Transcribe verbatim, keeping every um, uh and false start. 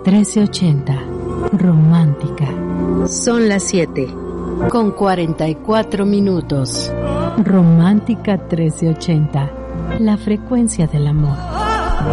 trece ochenta, romántica. Son las siete, con cuarenta y cuatro minutos. Romántica trece ochenta, la frecuencia del amor.